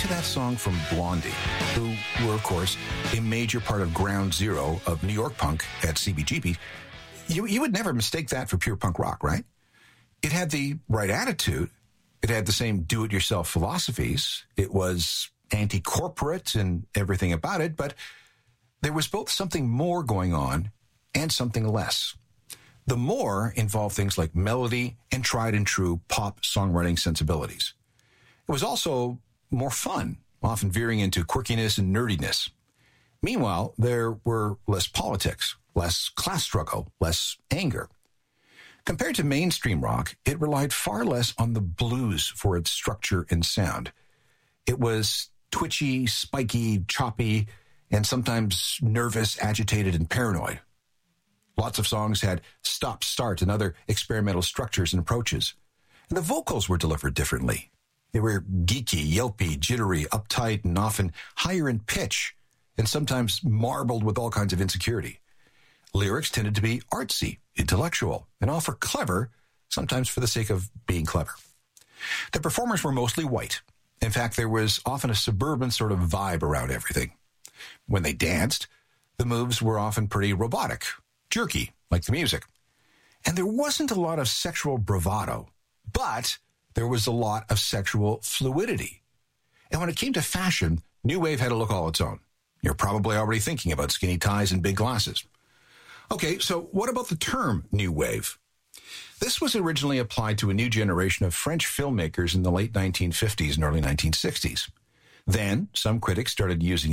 to that song from Blondie, who were, of course, a major part of ground zero of New York punk at CBGB. You would never mistake that for pure punk rock, right? It had the right attitude. It had the same do-it-yourself philosophies. It was anti-corporate and everything about it, but there was both something more going on and something less. The more involved things like melody and tried and true pop songwriting sensibilities. It was also more fun, often veering into quirkiness and nerdiness. Meanwhile, there were less politics, less class struggle, less anger. Compared to mainstream rock, it relied far less on the blues for its structure and sound. It was twitchy, spiky, choppy, and sometimes nervous, agitated, and paranoid. Lots of songs had stop-start and other experimental structures and approaches. And the vocals were delivered differently. They were geeky, yelpy, jittery, uptight, and often higher in pitch, and sometimes marbled with all kinds of insecurity. Lyrics tended to be artsy, intellectual, and often clever, sometimes for the sake of being clever. The performers were mostly white. In fact, there was often a suburban sort of vibe around everything. When they danced, the moves were often pretty robotic, jerky, like the music. And there wasn't a lot of sexual bravado, but there was a lot of sexual fluidity. And when it came to fashion, New Wave had a look all its own. You're probably already thinking about skinny ties and big glasses. Okay, so what about the term New Wave? This was originally applied to a new generation of French filmmakers in the late 1950s and early 1960s. Then, some critics started using